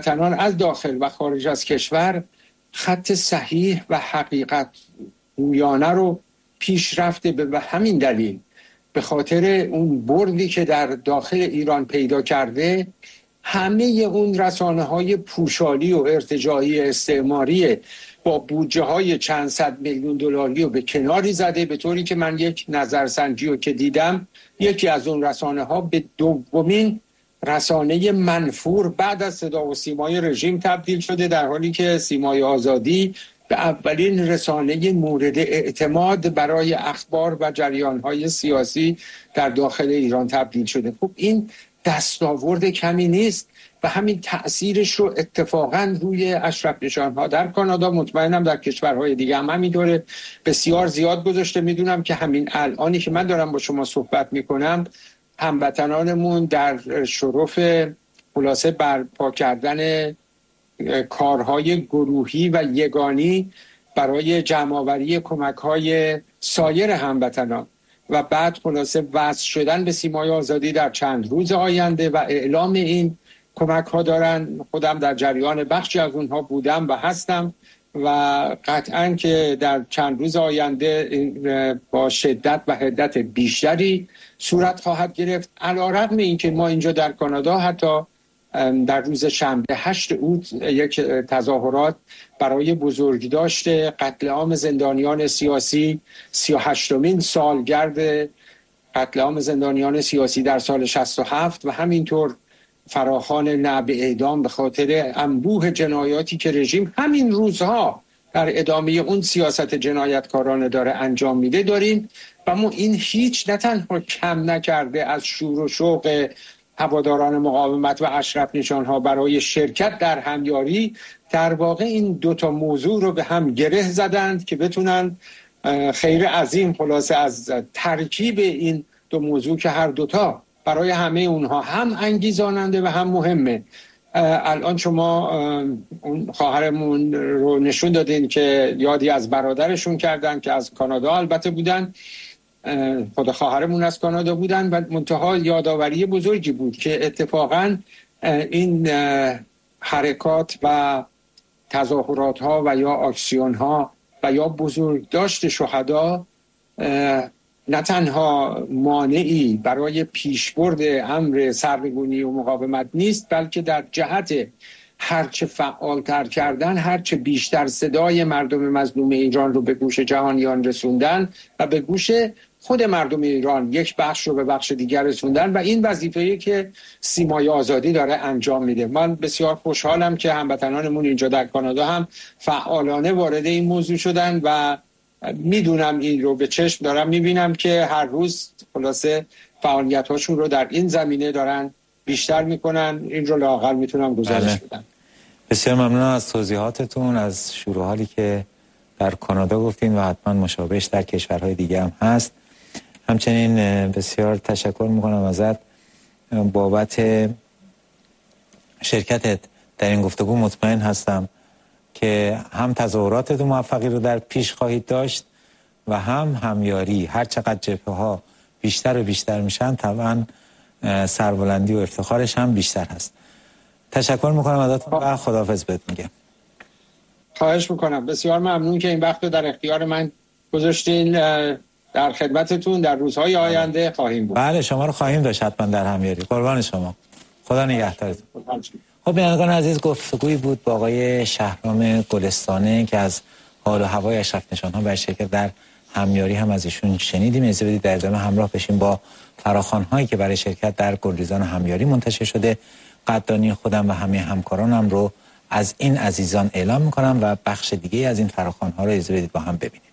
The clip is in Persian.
هموطنان از داخل و خارج از کشور خط صحیح و حقیقت گویانه رو پیش رفته. به همین دلیل به خاطر اون بردی که در داخل ایران پیدا کرده، همه اون رسانه‌های پوشالی و ارتجاعی استعماری با بودجه های چند صد میلیون دلاری رو به کناری زده، به طوری که من یک نظرسنجی رو که دیدم، یکی از اون رسانه ها به دومین رسانه منفور بعد از صدا و سیمای رژیم تبدیل شده، در حالی که سیمای آزادی به اولین رسانه مورد اعتماد برای اخبار و جریان‌های سیاسی در داخل ایران تبدیل شده. خب این دستاورد کمی نیست و همین تأثیرش رو اتفاقا روی اشرف نشان‌ها در کانادا، مطمئنم در کشورهای دیگه هم همینطوره، بسیار زیاد گذاشته. میدونم که همین الانی که من دارم با شما صحبت میکنم، هموطنانمون در شرف خلاصه برپا کردن کارهای گروهی و یگانی برای جمع‌آوری کمک‌های سایر هموطنان و بعد خلاصه وصل شدن به سیمای آزادی در چند روز آینده و اعلام این کمک‌ها دارن. خودم در جریان بخشی از اونها بودم و هستم و قطعاً که در چند روز آینده با شدت و حدت بیشتری صورت خواهد گرفت. علی‌رغم اینکه ما اینجا در کانادا حتی در روز شنبه 8 اوت یک تظاهرات برای بزرگداشت قتل عام زندانیان سیاسی، 38مین سالگرد قتل عام زندانیان سیاسی در سال 67 و همینطور فراخوان نعب اعدام به خاطر انبوه جنایاتی که رژیم همین روزها در ادامه اون سیاست جنایتکارانه داره انجام میده داریم و ما این هیچ نه تنها کم نکرده از شور و شوق هواداران مقاومت و اشرف نشان‌ها برای شرکت در همیاری، در واقع این دوتا موضوع رو به هم گره زدند که بتونن خیر عظیم خلاصه از ترکیب این دو موضوع که هر دوتا برای همه اونها هم انگیزاننده و هم مهمه. الان شما اون خواهرمون رو نشون دادین که یادی از برادرشون کردن که از کانادا البته بودن، خود خواهرمون از کانادا بودن و منتها یادآوری بزرگی بود که اتفاقا این حرکات و تظاهرات ها و یا اکسیون ها و یا بزرگداشت شهدا نه تنها مانعی برای پیشبرد امر سرنگونی و مقاومت نیست، بلکه در جهت هرچه فعالتر کردن، هرچه بیشتر صدای مردم مظلوم ایران رو به گوش جهانیان رسوندن و به گوش خود مردم ایران یک بخش رو به بخش دیگر رسوندن و این وظیفه‌ای که سیمای آزادی داره انجام میده. من بسیار خوشحالم که هموطنانمون اینجا در کانادا هم فعالانه وارد این موضوع شدن و میدونم این رو به چشم دارم میبینم که هر روز خلاصه فعالیت‌هاشون رو در این زمینه دارن بیشتر میکنن. این رو لااقل میتونم گزارش بدم. بسیار ممنونم از توضیحاتتون، از شروع حالی که در کانادا گفتین و حتما مشابهش در کشورهای دیگه هم هست. همچنین بسیار تشکر میکنم ازت بابت شرکتت در این گفتگو. مطمئن هستم که هم تظاهراتت موفقی رو در پیش خواهید داشت و هم همیاری. هر چقدر جبهه ها بیشتر و بیشتر میشن طبعا سربلندی و افتخارش هم بیشتر هست. تشکر میکنم ازتون و خداحافظ بهت میگم. خواهش میکنم، بسیار ممنون که این وقت رو در اختیار من گذاشتین. در خدمتتون در روزهای آینده خواهیم بود. بله شما رو خواهیم داشت حتما در همیاری. قربان شما، خدا نگهدارتون. خب بینندگان عزیز، گفتگویی بود با آقای شهرام گلستانه که از حال و هوای اشرف نشان‌ها برای شرکت در همیاری هم از ایشون شنیدیم. اجازه بدید در ادامه همراه بشیم با فراخوان‌هایی که برای شرکت در گلریزان همیاری منتشر شده. قدردانی خودم و همه همکارانم رو از این عزیزان اعلام می‌کنم و بخش دیگه از این فراخوان‌ها رو اجازه بدید با هم ببینیم.